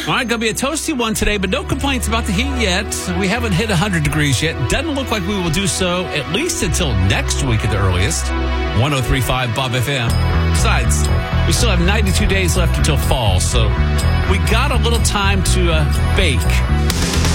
All right, going to be a toasty one today, but no complaints about the heat yet. We haven't hit 100 degrees yet. Doesn't look like we will do so at least until next week at the earliest. 103.5 Bob FM. Besides, we still have 92 days left until fall, so we got a little time to bake.